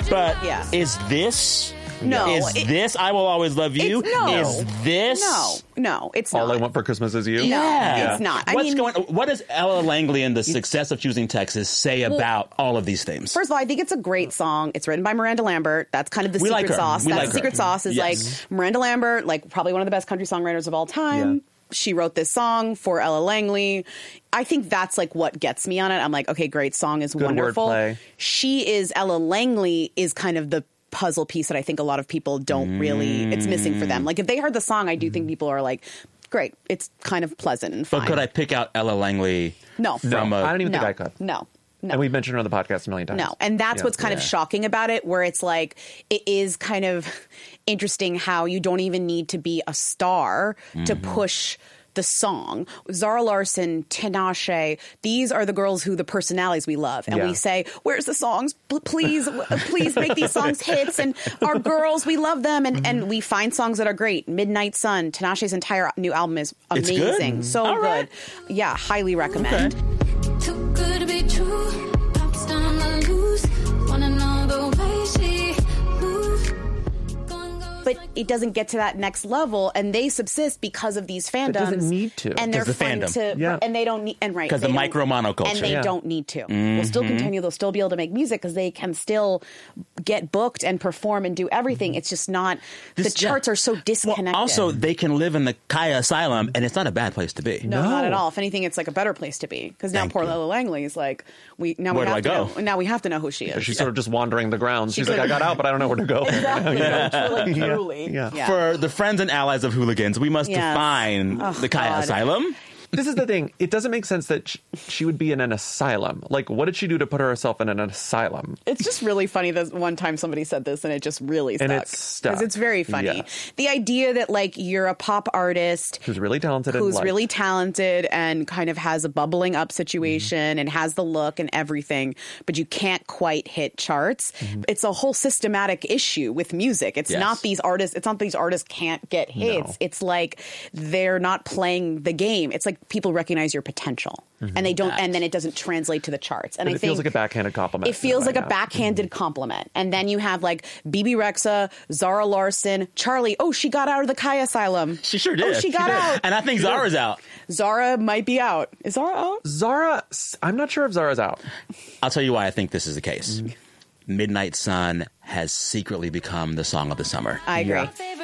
But Yeah. is this... No. Is this I Will Always Love You? No. Is this... No, it's not. All I Want for Christmas Is You? Yeah. It's not. What does Ella Langley and the success of Choosing Texas say about all of these themes? First of all, I think it's a great song. It's written by Miranda Lambert. That's kind of the secret sauce. We That's like the secret her. sauce is like Miranda Lambert, like probably one of the best country songwriters of all time. Yeah. She wrote this song for Ella Langley. I think that's like what gets me on it. I'm like, okay, great song is wonderful. Wordplay. Ella Langley is kind of the puzzle piece that I think a lot of people don't really, it's missing for them. Like if they heard the song, I do think people are like, great, it's kind of pleasant and fine. But could I pick out Ella Langley? No. From I don't even think I could. No. And we've mentioned her on the podcast a million times. No, and that's what's kind of shocking about it, where it's like, it is kind of interesting how you don't even need to be a star to push the song. Zara Larsson, Tinashe, these are the girls who the personalities we love. And we say, where's the songs? Please make these songs hits. And our girls, we love them. And we find songs that are great. Midnight Sun, Tinashe's entire new album is amazing. Good? So All good. right. Yeah, highly recommend. Okay. Too good to be true. Pops down the loose. Wanna know the way she moves. But it doesn't get to that next level, and they subsist because of these fandoms. It doesn't need to. and they're 'Cause the fun fandom. and they don't need, and right, 'Cause they the don't- micro monoculture. and they don't need to. They'll still continue. They'll still be able to make music because they can still get booked and perform and do everything. It's just not the charts are so disconnected. Well, also, they can live in the Kaya Asylum, and it's not a bad place to be. No, not at all. If anything, it's like a better place to be because now Thank poor you. Ella Langley is like Where do I go? Now we have to know who she is. She's sort of just wandering the grounds. She's like, I got out, but I don't know where to go. Truly. Yeah. For the friends and allies of hooligans, we must Yes. define the Kaya God. Asylum. This is the thing. It doesn't make sense that she would be in an asylum. Like, what did she do to put herself in an asylum? It's just really funny that one time somebody said this and it just really stuck. And it's stuck. Because it's very funny. Yeah. The idea that like you're a pop artist Who's really talented and who's liked. really talented and kind of has a bubbling up situation and has the look and everything, but you can't quite hit charts. It's a whole systematic issue with music. It's Yes. not these artists can't get hits. No. It's like they're not playing the game. It's like people recognize your potential and they don't, and then it doesn't translate to the charts. And But I it think feels like a backhanded compliment. it feels like a now. backhanded compliment. And then you have like BB Rexa, Zara Larsson, Charlie. Oh, she got out of the Kaya Asylum. She sure did. Oh, she got out. And I think Zara's out. Zara might be out. Is Zara out? Zara, I'm not sure if Zara's out. I'll tell you why I think this is the case. Midnight Sun has secretly become the song of the summer. I agree. Yeah.